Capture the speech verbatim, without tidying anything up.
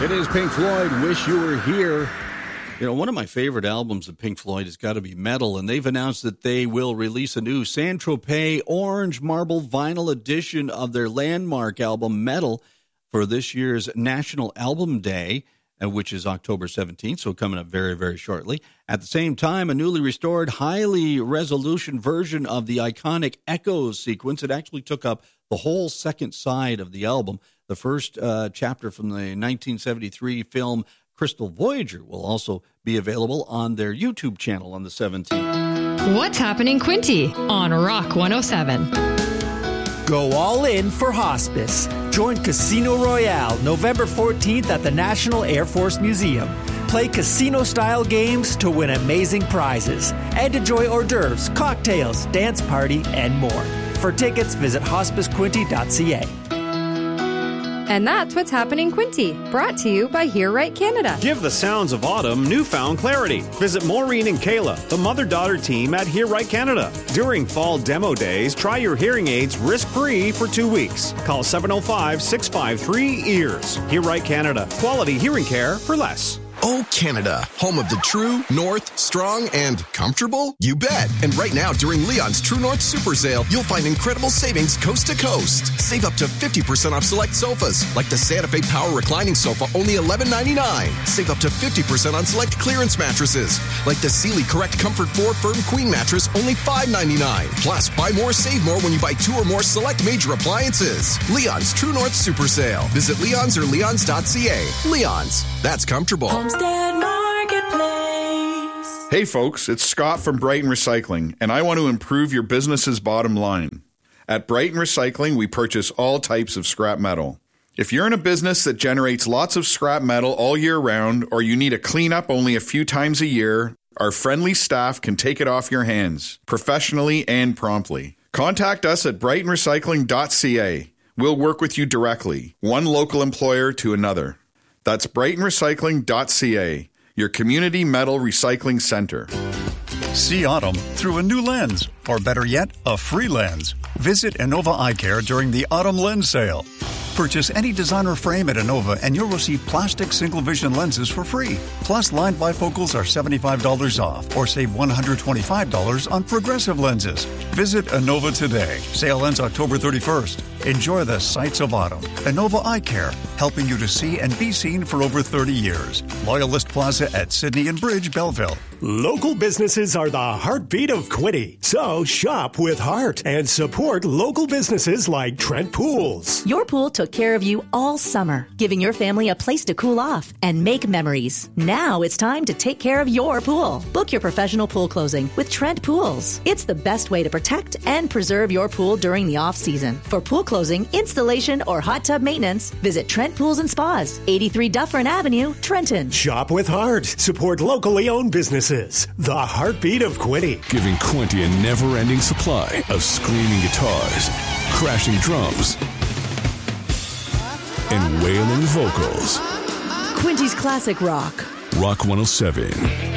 It is Pink Floyd, Wish You Were Here. You know, one of my favorite albums of Pink Floyd has got to be Metal, and they've announced that they will release a new Saint-Tropez Orange Marble vinyl edition of their landmark album, Metal, for this year's National Album Day, which is October seventeenth, so coming up very, very shortly. At the same time, a newly restored, highly resolution version of the iconic Echoes sequence. It actually took up the whole second side of the album. The first uh, chapter from the nineteen seventy-three film Crystal Voyager will also be available on their YouTube channel on the seventeenth. What's happening, Quinty, on Rock one oh seven. Go all in for hospice. Join Casino Royale November fourteenth at the National Air Force Museum. Play casino-style games to win amazing prizes and enjoy hors d'oeuvres, cocktails, dance party, and more. For tickets, visit hospice quinty dot c a. And that's What's Happening, Quinty, brought to you by Hear Right Canada. Give the sounds of autumn newfound clarity. Visit Maureen and Kayla, the mother-daughter team at Hear Right Canada. During fall demo days, try your hearing aids risk-free for two weeks. Call seven oh five, six five three, E A R S. Hear Right Canada. Quality hearing care for less. Oh, Canada, home of the true, north, strong, and comfortable? You bet. And right now, during Leon's True North Super Sale, you'll find incredible savings coast to coast. Save up to fifty percent off select sofas, like the Santa Fe Power Reclining Sofa, only eleven ninety-nine. Save up to fifty percent on select clearance mattresses, like the Sealy Correct Comfort four Firm Queen Mattress, only five ninety-nine. Plus, buy more, save more when you buy two or more select major appliances. Leon's True North Super Sale. Visit Leon's or leons dot c a. Leon's. That's comfortable. Homestead Marketplace. Hey folks, it's Scott from Brighton Recycling, and I want to improve your business's bottom line. At Brighton Recycling, we purchase all types of scrap metal. If you're in a business that generates lots of scrap metal all year round, or you need a cleanup only a few times a year, our friendly staff can take it off your hands, professionally and promptly. Contact us at brighton recycling dot c a. We'll work with you directly, one local employer to another. That's brighton recycling dot c a, your community metal recycling center. See autumn through a new lens, or better yet, a free lens. Visit Innova Eye Care during the Autumn Lens Sale. Purchase any designer frame at Innova and you'll receive plastic single vision lenses for free. Plus, lined bifocals are seventy-five dollars off, or save one hundred twenty-five dollars on progressive lenses. Visit Innova today. Sale ends October thirty-first. Enjoy the sights of autumn. Innova Eye Care, helping you to see and be seen for over thirty years. Loyalist Plaza at Sydney and Bridge, Belleville. Local businesses are the heartbeat of Quinty. So shop with heart and support local businesses like Trent Pools. Your pool took care of you all summer, giving your family a place to cool off and make memories. Now it's time to take care of your pool. Book your professional pool closing with Trent Pools. It's the best way to protect and preserve your pool during the off-season. For pool closing, installation, or hot tub maintenance, visit Trent Pools and Spas, eighty-three Dufferin Avenue, Trenton. Shop with heart. Support locally owned businesses. The heartbeat of Quinty. Giving Quinty a never-ending supply of screaming guitars, crashing drums, and wailing vocals. Quinty's Classic Rock. Rock one oh seven.